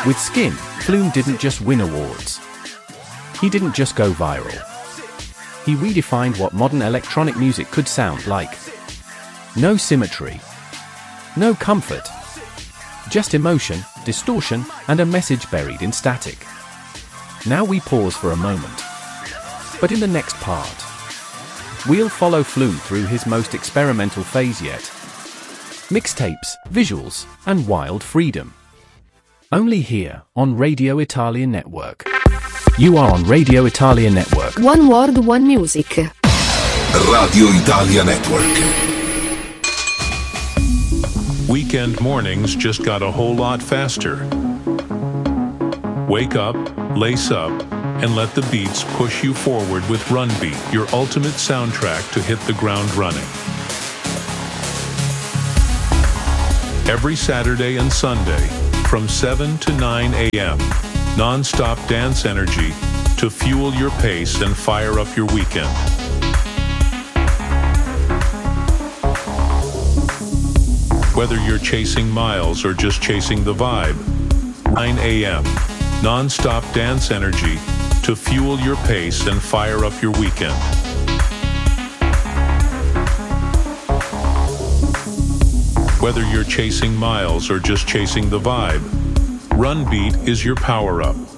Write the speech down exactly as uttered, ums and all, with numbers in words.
With Skin, Flume didn't just win awards. He didn't just go viral. He redefined what modern electronic music could sound like. No symmetry. No comfort. Just emotion, distortion, and a message buried in static. Now we pause for a moment. But in the next part, we'll follow Flume through his most experimental phase yet. Mixtapes, visuals, and wild freedom. Only here, on Radio Italia Network. You are on Radio Italia Network. One World, One Music. Radio Italia Network. Weekend mornings just got a whole lot faster. Wake up, lace up, and let the beats push you forward with Run Beat, your ultimate soundtrack to hit the ground running. Every Saturday and Sunday, from seven to nine a.m., non-stop dance energy to fuel your pace and fire up your weekend. Whether you're chasing miles or just chasing the vibe, nine a.m., non-stop dance energy to fuel your pace and fire up your weekend. Whether you're chasing miles or just chasing the vibe, Run Beat is your power-up.